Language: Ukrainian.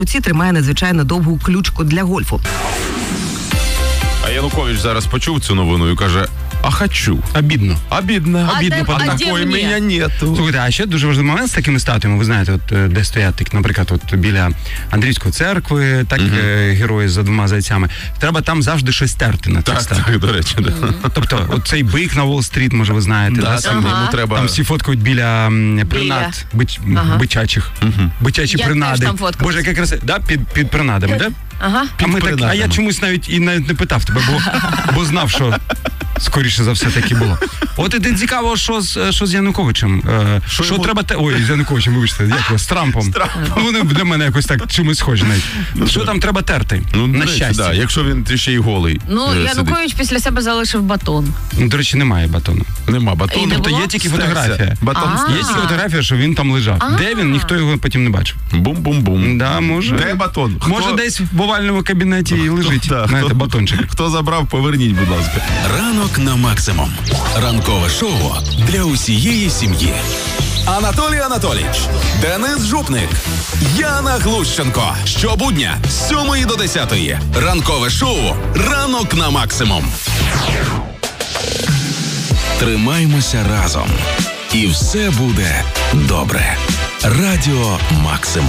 руці тримає надзвичайно довгу ключку для гольфу. А Янукович зараз почув цю новину і каже: а хочу. Обідно. Обідно, такої мене нету. Слухайте, а ще дуже важливий момент з такими статуями, ви знаєте, от де стоять, наприклад, от біля Андрійської церкви, так, герої за двома зайцями. Треба там завжди щось терти на цих статуях. Так, до речі, да. Тобто, от цей бик на Уолл-стріт, може, ви знаєте, Йому треба... Там всі фоткають біля принад бичачих. Бичачі принади. Боже, яка краса. Да, під принадами, да? Ага. А я чомусь навіть не питав тебе, бо знав, що скоріше за все таки було. От і цікаво, що з Януковичем. Що треба... Ой, з Януковичем, вибачте, як з Трампом. Ну, вони для мене якось так чимось схожі навіть. Що там треба терти? На щастя. Да, якщо він ще й голий. Ну, Янукович після себе залишив батон. До речі, немає батону. Нема батону. Тобто є тільки фотографія. Є тільки фотографія, що він там лежав. Де він? Ніхто його потім не бачив. Бум-бум-бум. Да, може. Де батон? Може, десь в овальному кабінеті і лежить. Знаєте, батончик. Хто забрав, поверніть, будь ласка. Ранок на максимум. Ранкове шоу для усієї сім'ї. Анатолій Анатолійович, Денис Жупник, Яна Глущенко. Щобудня з 7 до 10. Ранкове шоу «Ранок на максимум». Тримаймося разом. І все буде добре. Радіо Максимум.